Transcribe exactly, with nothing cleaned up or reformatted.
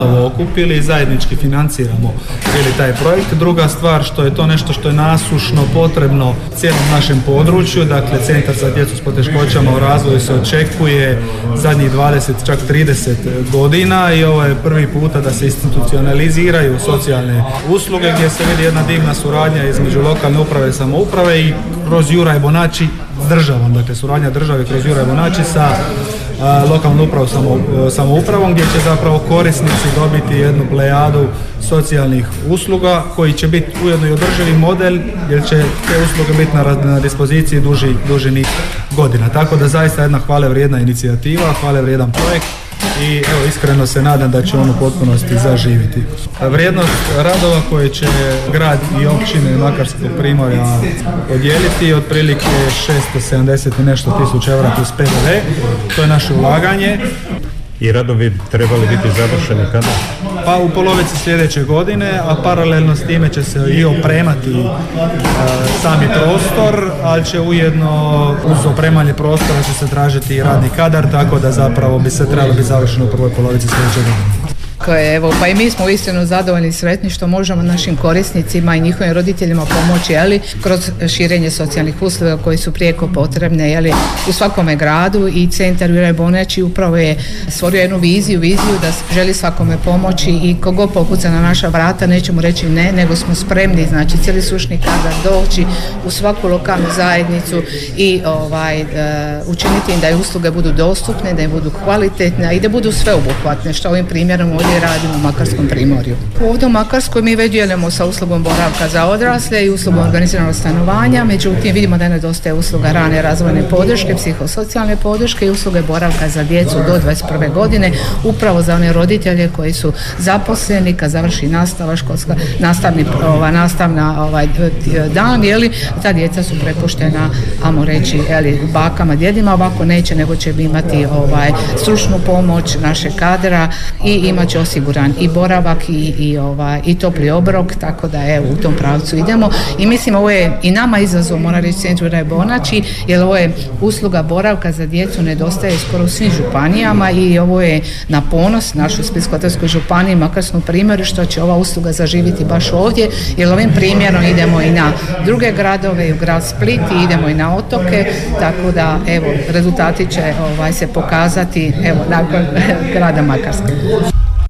okupili i zajednički financiramo ili taj projekt. Druga stvar što je to nešto što je nasušno potrebno cijelom našem području, dakle Centar za djecu s poteškoćama u razvoju se očekuje zadnjih dvadeset, čak trideset godina i ovo je prvi puta da se institucionaliziraju socijalne usluge gdje se vidi jedna divna suradnja između lokalne uprave i samouprave i kroz Juraj Bonači s državom, dakle suradnja države kroz Juraj Bonači sa lokalnu upravu samo, samoupravom gdje će zapravo korisnici dobiti jednu plejadu socijalnih usluga koji će biti ujedno i održivi model jer će te usluge biti na, na dispoziciji duži, duži niz godina. Tako da zaista jedna hvale vrijedna inicijativa, hvale vrijedan projekt i evo iskreno se nadam da će on u potpunosti zaživiti. Vrijednost radova koje će grad i općine Makarskog primorja podijeliti je otprilike šesto sedamdeset i nešto tisuća eura plus P D V, to je naše ulaganje. I radovi trebali biti završeni kada? Pa u polovici sljedeće godine, a paralelno s time će se i opremati e, sami prostor, ali će ujedno uz opremanje prostora će se tražiti i radni kadar, tako da zapravo bi se trebalo biti završeno u prvoj polovici sljedeće godine. Evo, pa i mi smo uistinu zadovoljni i sretni što možemo našim korisnicima i njihovim roditeljima pomoći, jeli, kroz širenje socijalnih usluga koji su prijeko potrebne, jeli, u svakome gradu i Centar Juraj Bonači upravo je stvorio jednu viziju, viziju da želi svakome pomoći i kogo pokuca na naša vrata nećemo reći ne, nego smo spremni, znači cijeli sušni kadar doći u svaku lokalnu zajednicu i ovaj, uh, učiniti im da usluge budu dostupne, da im budu kvalitetne i da budu sveobuhvatne, što ovim primjerom ovdje radimo u Makarskom primorju. Ovdje u Makarskoj mi već dijelimo sa uslugom boravka za odrasle i uslugom organiziranog stanovanja, međutim vidimo da nedostaje usluga rane razvojne podrške, psihosocijalne podrške i usluge boravka za djecu do dvadeset prve godine, upravo za one roditelje koji su zaposleni kad završi nastava, školska, nastavni, ova, nastavna ovaj, dan, jeli, ta djeca su prepuštena, ajmo reći, jeli, bakama, djedima, ovako neće, nego će imati ovaj, stručnu pomoć našeg kadra i imat će osiguran i boravak i, i, ovaj, i topli obrok, tako da evo u tom pravcu idemo i mislim ovo je i nama izazov, mora reći Centru Juraj Bonači, jer ovo je usluga boravka za djecu nedostaje skoro u svim županijama i ovo je na ponos našoj Splitsko-dalmatinskoj županiji, Makarskom primjeru, što će ova usluga zaživiti baš ovdje, jer ovim primjerom idemo i na druge gradove i u grad Split i idemo i na otoke, tako da evo rezultati će ovaj, se pokazati evo nakon grada Makarske.